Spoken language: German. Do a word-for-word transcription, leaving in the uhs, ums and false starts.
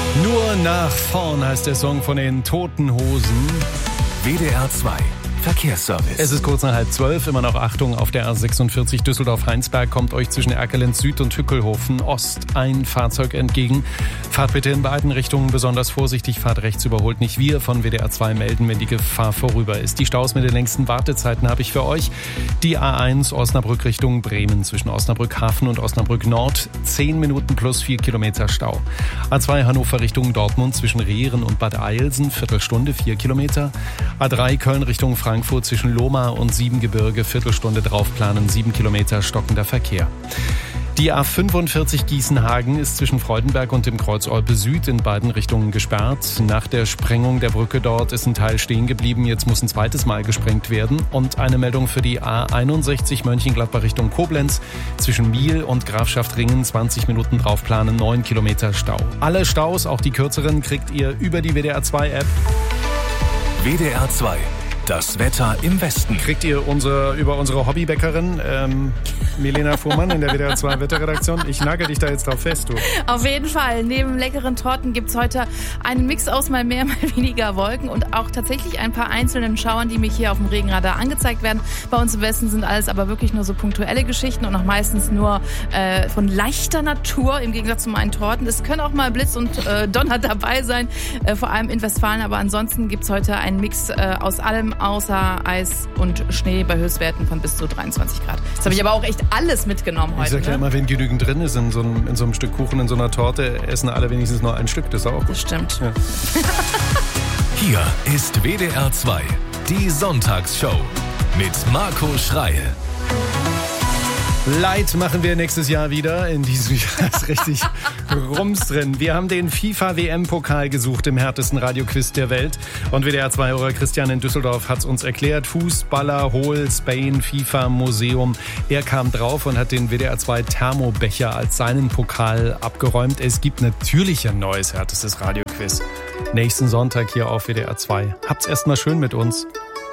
Nur nach vorn heißt der Song von den Toten Hosen. W D R zwei Verkehrsservice. Es ist kurz nach halb zwölf, immer noch Achtung, auf der A sechsundvierzig Düsseldorf-Heinsberg kommt euch zwischen Erkelenz Süd und Hückelhofen Ost ein Fahrzeug entgegen. Fahrt bitte in beiden Richtungen besonders vorsichtig, fahrt rechts, überholt nicht. Wir von W D R zwei melden, wenn die Gefahr vorüber ist. Die Staus mit den längsten Wartezeiten habe ich für euch. Die A eins Osnabrück Richtung Bremen zwischen Osnabrück Hafen und Osnabrück Nord. zehn Minuten plus vier Kilometer Stau. A zwei Hannover Richtung Dortmund zwischen Rehren und Bad Eilsen, Viertelstunde, vier Kilometer. A drei Köln Richtung Frankfurt zwischen Lohmar und Siebengebirge, Viertelstunde draufplanen, sieben Kilometer stockender Verkehr. Die A fünfundvierzig Gießenhagen ist zwischen Freudenberg und dem Kreuz Olpe Süd in beiden Richtungen gesperrt. Nach der Sprengung der Brücke dort ist ein Teil stehen geblieben. Jetzt muss ein zweites Mal gesprengt werden. Und eine Meldung für die A einundsechzig Mönchengladbach Richtung Koblenz. Zwischen Miel und Grafschaft Ringen zwanzig Minuten draufplanen, neun Kilometer Stau. Alle Staus, auch die kürzeren, kriegt ihr über die W D R zwei App. W D R zwei. Das Wetter im Westen. Kriegt ihr unsere, über unsere Hobbybäckerin ähm, Milena Fuhrmann in der W D R zwei Wetterredaktion. Ich nagel dich da jetzt drauf fest, du. Auf jeden Fall. Neben leckeren Torten gibt's heute einen Mix aus mal mehr, mal weniger Wolken und auch tatsächlich ein paar einzelnen Schauern, die mich hier auf dem Regenradar angezeigt werden. Bei uns im Westen sind alles aber wirklich nur so punktuelle Geschichten und auch meistens nur äh, von leichter Natur im Gegensatz zu meinen Torten. Es können auch mal Blitz und äh, Donner dabei sein, äh, vor allem in Westfalen. Aber ansonsten gibt's heute einen Mix äh, aus allem, außer Eis und Schnee bei Höchstwerten von bis zu dreiundzwanzig Grad. Das habe ich aber auch echt alles mitgenommen heute. Ich sag ja ne? immer, wenn genügend drin ist in so, einem, in so einem Stück Kuchen, in so einer Torte, essen alle wenigstens nur ein Stück. Das ist auch gut. Das stimmt. Ja. Hier ist W D R zwei, die Sonntagsshow mit Marco Schreil. Light machen wir nächstes Jahr wieder. In diesem Jahr ist richtig Rums drin. Wir haben den FIFA-W M-Pokal gesucht im härtesten Radioquiz der Welt. Und W D R zwei-Hörer Christian in Düsseldorf hat es uns erklärt. Fußballer, Hol, Spain, FIFA, Museum. Er kam drauf und hat den W D R zwei Thermobecher als seinen Pokal abgeräumt. Es gibt natürlich ein neues härtestes Radioquiz. Nächsten Sonntag hier auf W D R zwei. Habt's erstmal schön mit uns.